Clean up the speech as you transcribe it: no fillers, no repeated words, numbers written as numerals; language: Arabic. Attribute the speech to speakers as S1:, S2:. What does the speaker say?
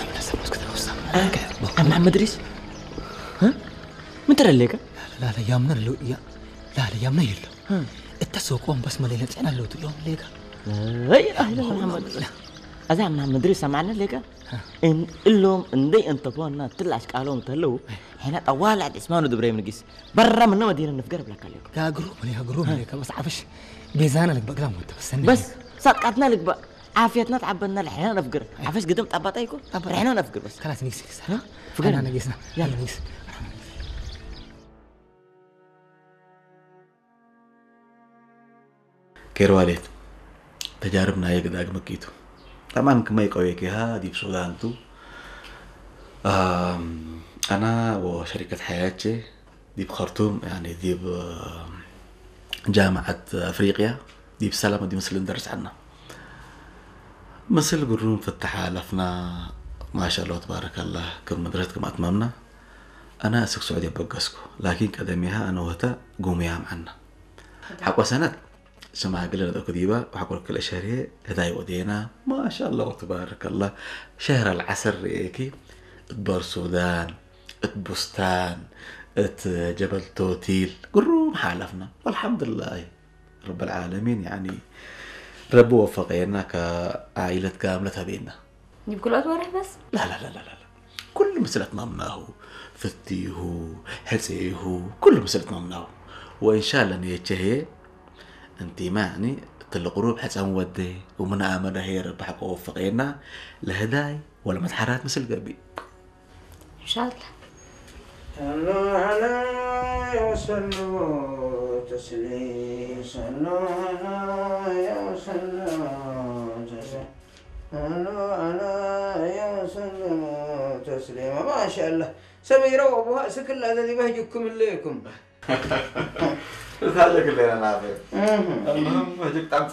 S1: محمد ريس ها من ترى ليك
S2: لا يامنا لو لا يامنا يلا التسوق بس ما لينا انا لو تلوم ليك
S1: هي اهلا محمد أذا محمد ريس سمعنا ليك إن اللهم إندي أنت بوانا تلاش كالوم تلو هنا طوال عد اسمه دبري من قيس برا من مدينة نفقر بلا كليك
S2: يا قروب ليك بس عفش بيزانا لك بقلام وانت
S1: بس صدقتنا لك بقى عافيتنا تعبنا الحين نفقر عفش قدم طبطايكو الحين نفقر بس
S2: خلاص نقيس
S1: ها فقرنا
S2: نقيسنا يلا نقيس
S3: كيرواليت تجاربنا هي قد أجمكيتو طبعا كما يقويك هذه في سودانتو أنا وشركة حياتي دي بخرطوم يعني دي بجامعة أفريقيا دي بسلامة دي مثل ندرس عنها مثل قرون فتح لفنا ما شاء الله تبارك الله كم مدرسة كما أتممنا أنا أسك سعودية بقسكو لكن كدميها أنا وهتا قوميها معنا حقوا سنة سمع قلنا ذاك ديبا وحقول كل شهر هداي ودينا ما شاء الله تبارك الله شهر العسر ريكي اتبار سودان اتبستان ات جبل توتيل قروم حالفنا والحمد لله رب العالمين يعني رب وفقنا كعائلة كاملة بيننا
S4: نجيب كل وقت ورح بس
S3: لا كل مسألة ممناه فتيه حسيه كل مسألة ممناه وإن شاء الله نيتشهي انتي معني القروب حتى ودي ومن آمن هي رب حق وفقنا لهداي ولا متحرات مثل قبي
S4: إن شاء الله
S5: صلوا عليه وسلموا تسليما صلوا عليه وسلموا تسليما ما شاء الله سميرة وابوها سكن الذي بهجكم الليكم
S3: هذا كلنا نافع المهم بهجك